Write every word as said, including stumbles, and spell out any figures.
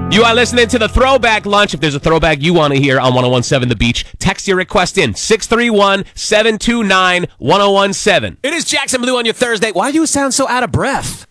You are listening to the Throwback Lunch. If there's a throwback you want to hear on ten seventeen The Beach, text your request in six three one, seven two nine, one oh one seven. It is Jackson Blue on your Thursday. Why do you sound so out of breath?